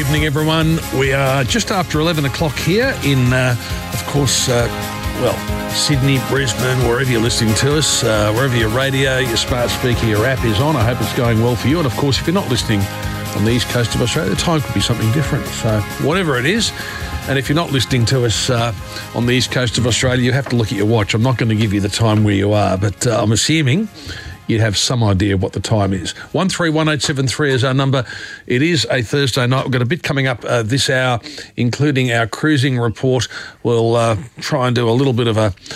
evening, everyone. We are just after 11 o'clock here in, of course, Sydney, Brisbane, wherever you're listening to us, wherever your radio, your smart speaker, your app is on. I hope it's going well for you. And, of course, if you're not listening on the east coast of Australia, the time could be something different. So whatever it is, and if you're not listening to us on the east coast of Australia, you have to look at your watch. I'm not going to give you the time where you are, but I'm assuming you'd have some idea what the time is. 131873 is our number. It is a Thursday night. We've got a bit coming up this hour, including our cruising report. We'll try and do a little bit of a